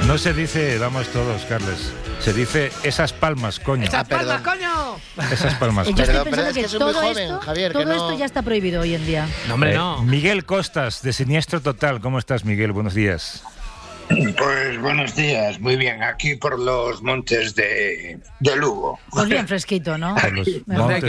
No se dice vamos todos, Carles. Se dice esas palmas, coño. ¡Esas palmas, coño! Esas palmas. Yo estoy Pero pensando es que que soy muy todo joven, esto, Javier, que todo no- esto ya está prohibido hoy en día. No, hombre, no. Miguel Costas, de Siniestro Total. ¿Cómo estás, Miguel? Buenos días. Pues buenos días, muy bien, aquí por los montes de Lugo. Pues bien fresquito, ¿no? Por los Mejor. montes